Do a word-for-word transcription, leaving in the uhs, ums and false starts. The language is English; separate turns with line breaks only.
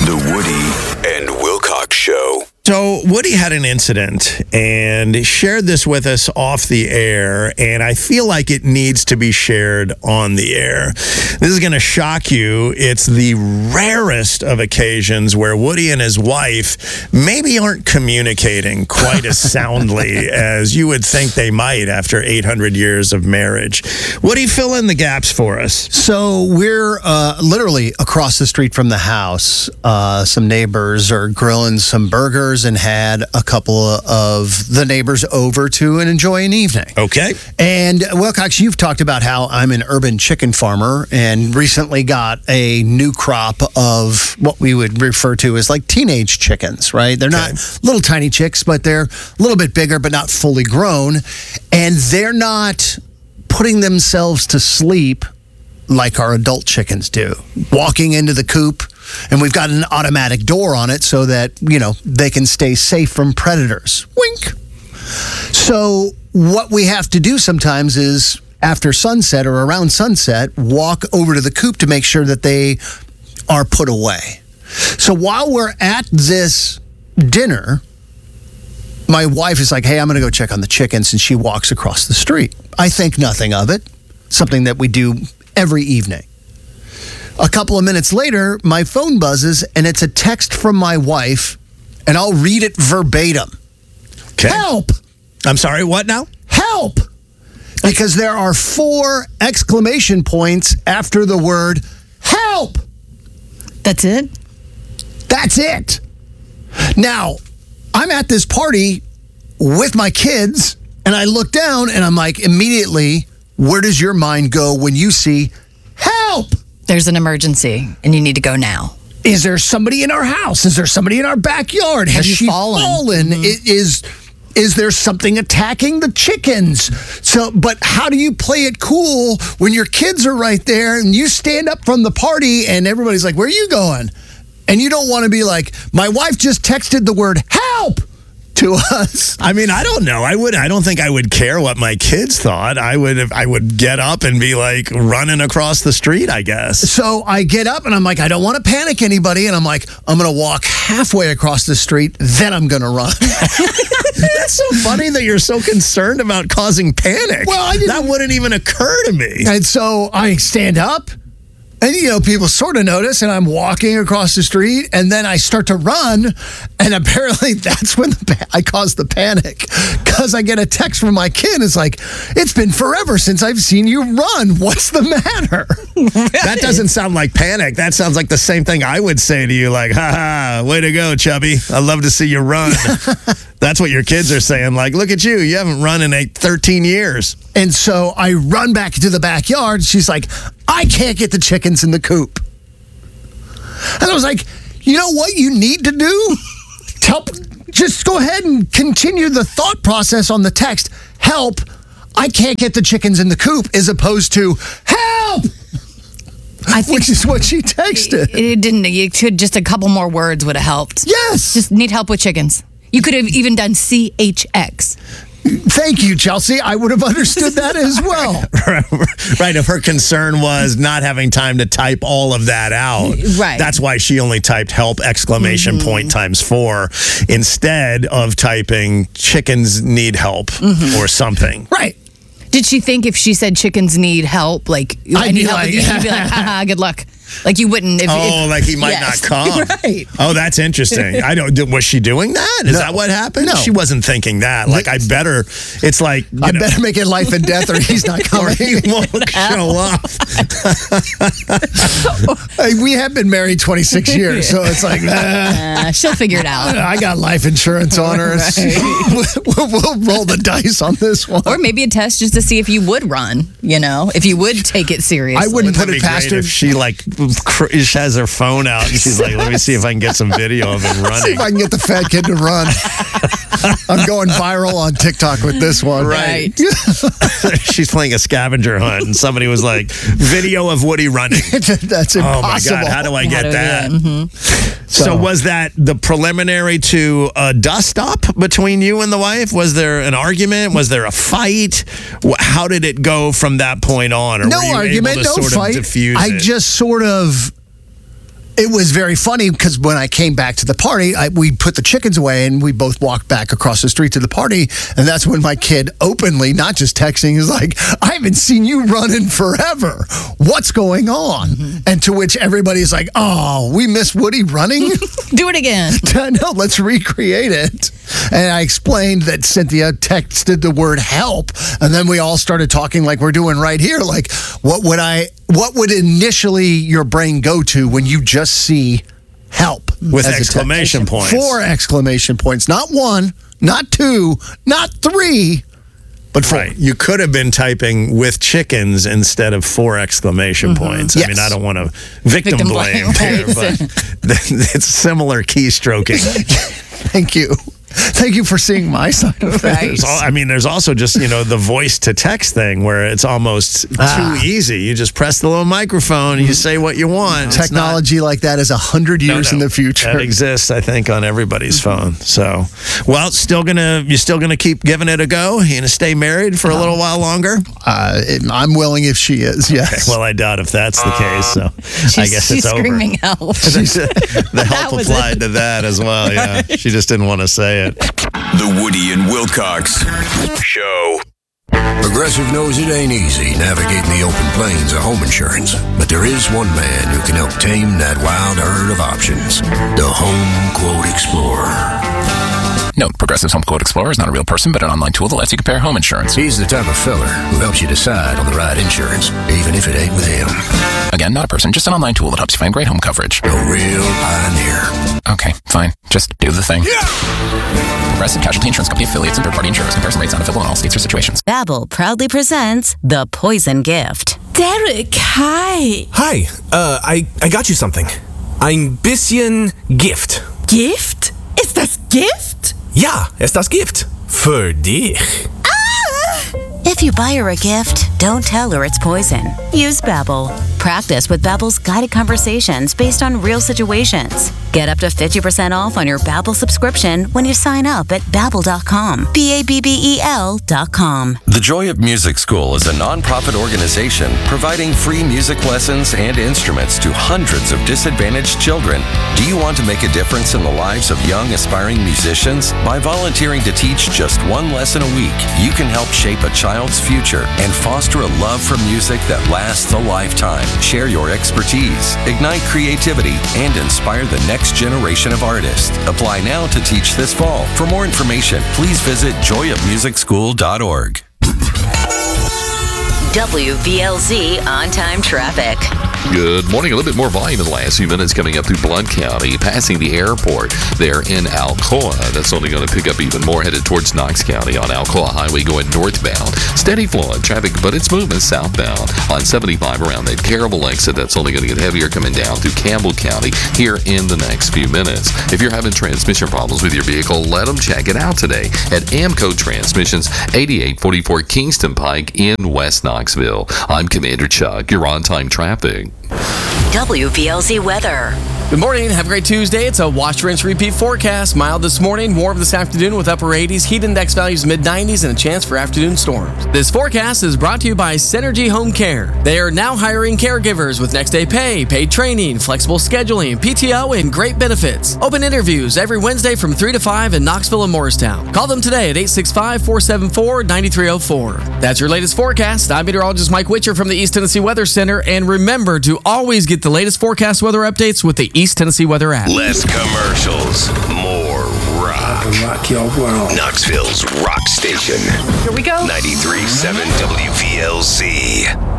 The Woody and Wilcox Show.
So Woody had an incident and shared this with us off the air, and I feel like it needs to be shared on the air. This is going to shock you. It's the rarest of occasions where Woody and his wife maybe aren't communicating quite as soundly as you would think they might after eight hundred years of marriage. Woody, fill in the gaps for us.
So we're uh, literally across the street from the house. Uh, some neighbors are grilling some burgers and had a couple of the neighbors over to and enjoy an evening.
Okay.
And Wilcox, you've talked about how I'm an urban chicken farmer and recently got a new crop of what we would refer to as like teenage chickens, right? They're
Okay.
not little tiny chicks, but they're a little bit bigger, but not fully grown. And they're not putting themselves to sleep like our adult chickens do. Walking into the coop, and we've got an automatic door on it so that, you know, they can stay safe from predators. Wink. So what we have to do sometimes is, after sunset or around sunset, walk over to the coop to make sure that they are put away. So while we're at this dinner, my wife is like, hey, I'm going to go check on the chickens, and she walks across the street. I think nothing of it. Something that we do every evening. A couple of minutes later, my phone buzzes, and it's a text from my wife, and I'll read it verbatim.
Okay.
Help!
I'm sorry, what now?
Help! Because there are four exclamation points after the word help.
That's it?
That's it. Now, I'm at this party with my kids, and I look down, and I'm like, immediately, where does your mind go when you see help?
There's an emergency, and you need to go now.
Is there somebody in our house? Is there somebody in our backyard? Has
you
she
fallen?
fallen?
Mm-hmm.
I- Is is there something attacking the chickens? So, but how do you play it cool when your kids are right there and you stand up from the party and everybody's like, where are you going? And you don't want to be like, my wife just texted the word help to us.
I mean, I don't know. I would. I don't think I would care what my kids thought. I would. I would get up and be like running across the street, I guess.
So I get up and I'm like, I don't want to panic anybody. And I'm like, I'm going to walk halfway across the street, then I'm going to run.
That's so funny that you're so concerned about causing panic.
Well, I didn't-
that wouldn't even occur to me.
And so I stand up, and, you know, people sort of notice, and I'm walking across the street, and then I start to run, and apparently that's when the pa- I cause the panic, because I get a text from my kid. It's like, it's been forever since I've seen you run. What's the matter?
That doesn't sound like panic. That sounds like the same thing I would say to you, like, ha ha, way to go, chubby. I love to see you run. That's what your kids are saying. Like, look at you. You haven't run in eight, thirteen years.
And so I run back to the backyard. She's like, I can't get the chickens in the coop. And I was like, you know what you need to do? Help. Just go ahead and continue the thought process on the text. Help. I can't get the chickens in the coop, as opposed to help,
I think
which is what she texted.
it, it didn't. You could just a couple more words would have helped.
Yes.
Just need help with chickens. You could have even done C H X.
Thank you, Chelsea. I would have understood that as well.
Right, if her concern was not having time to type all of that out.
Right.
That's why she only typed help exclamation
Mm-hmm.
point times four instead of typing chickens need help
Mm-hmm.
or something.
Right.
Did she think if she said chickens need help, like I
I'd
need
be
help,
like-
with you, you'd be like, haha, good luck. Like you wouldn't. If,
Oh,
if,
like he might
yes.
not come.
Right.
Oh, that's interesting. I don't. Was she doing that? Is
No.
that what happened?
No.
She wasn't thinking that. Like I better. It's like you
I
know,
better make it life and death, or he's not
or
coming.
he won't show up.
Hey, we have been married twenty-six years, so it's like, nah,
Uh, she'll figure it out.
I got life insurance on her. we'll, we'll roll the dice on this one.
Or maybe a test just to see if you would run, you know, if you would take it seriously.
I wouldn't
Wouldn't
put
that
it
be
past
great
her.
if she like cr- has her phone out and she's like, let me see if I can get some video of him
See
running.
if I can get the fat kid to run. I'm going viral on TikTok with this one.
Right.
She's playing a scavenger hunt and somebody was like, video of Woody running.
That's
Oh my
impossible.
God, how do I
How
get
do we do
that?
it? Mhm.
So,
So-
was that the preliminary to a dust up between you and the wife? Was there an argument? Was there a fight? Wh- How did it go from that point on? Or
No
were you
argument,
able to
no
sort
fight.
of diffuse
I
it?
just sort of it was very funny because when I came back to the party, I, we put the chickens away and we both walked back across the street to the party. And that's when my kid openly, not just texting, is like, I haven't seen you running forever. What's going on? Mm-hmm. And to which everybody's like, oh, we miss Woody running?
Do it again.
No, let's recreate it. And I explained that Cynthia texted the word help. And then we all started talking like we're doing right here. Like, what would I, what would initially your brain go to when you just see help?
With exclamation points.
Four exclamation points. Not one, not two, not three, but four.
Right. You could have been typing with chickens instead of four exclamation mm-hmm. points.
Yes.
I mean, I don't want to victim, victim blame, blame here, but it's similar keystroking.
Thank you. Thank you for seeing my side of things.
Right. I mean, there's also just, you know, the voice to text thing where it's almost ah. too easy. You just press the little microphone and you say what you want.
Technology not, like that is a hundred years no, no, in the future.
That exists, I think, on everybody's phone. So, well, still gonna you're still gonna keep giving it a go. You gonna stay married for a little while longer?
Uh, I'm willing if she is. Yes.
Okay. Well, I doubt if that's the case. So,
she's,
I guess
she's
it's
screaming
over.
Help.
The help applied it. to that as well. Yeah, she just didn't want to say it.
The Woody and Wilcox Show.
Progressive knows it ain't easy navigating the open plains of home insurance, but there is one man who can help tame that wild herd of options. The Home Quote Explorer.
Note, Progressive's Home Quote Explorer is not a real person, but an online tool that lets you compare home insurance.
He's the type of fella who helps you decide on the right insurance, even if it ain't with him.
Again, not a person, just an online tool that helps you find great home coverage.
A real pioneer.
Okay, fine. Just do the thing. Yeah! Progressive Casualty Insurance Company affiliates and third-party insurers. Comparison rates not available in all states or situations.
Babbel proudly presents The Poison Gift.
Derek, hi.
Hi. Uh, I, I got you something. Ein bisschen Gift.
Gift? Ist das Gift?
Ja, ist das Gift. Für dich.
If you buy her a gift, don't tell her it's poison. Use Babbel. Practice with Babbel's guided conversations based on real situations. Get up to fifty percent off on your Babbel subscription when you sign up at babbel dot com. B A B B E L dot com.
The Joy of Music School is a nonprofit organization providing free music lessons and instruments to hundreds of disadvantaged children. Do you want to make a difference in the lives of young aspiring musicians? By volunteering to teach just one lesson a week, you can help shape a child's future and foster a love for music that lasts a lifetime. Share your expertise, ignite creativity, and inspire the next generation of artists. Apply now to teach this fall. For more information, please visit joy of music school dot org.
W V L Z on-time traffic.
Good morning. A little bit more volume in the last few minutes coming up through Blount County, passing the airport there in Alcoa. That's only going to pick up even more headed towards Knox County on Alcoa Highway going northbound. Steady flow of traffic, but it's moving southbound on seventy-five around that Carroll exit. That's only going to get heavier coming down through Campbell County here in the next few minutes. If you're having transmission problems with your vehicle, let them check it out today at Amco Transmissions, eighty-eight forty-four Kingston Pike in West Knoxville. I'm Commander Chuck. You're on-time traffic.
W V L Z weather.
Good morning. Have a great Tuesday. It's a wash, rinse, repeat forecast. Mild this morning, warm this afternoon with upper eighties, heat index values mid nineties, and a chance for afternoon storms. This forecast is brought to you by Synergy Home Care. They are now hiring caregivers with next day pay, paid training, flexible scheduling, P T O, and great benefits. Open interviews every Wednesday from three to five in Knoxville and Morristown. Call them today at eight six five, four seven four, nine three zero four. That's your latest forecast. I'm meteorologist Mike Witcher from the East Tennessee Weather Center. And remember to always get the latest forecast weather updates with the East Tennessee Weather app.
Less commercials, more rock.
Rock your world.
Knoxville's rock station.
Here we go.
ninety-three point seven W V L Z.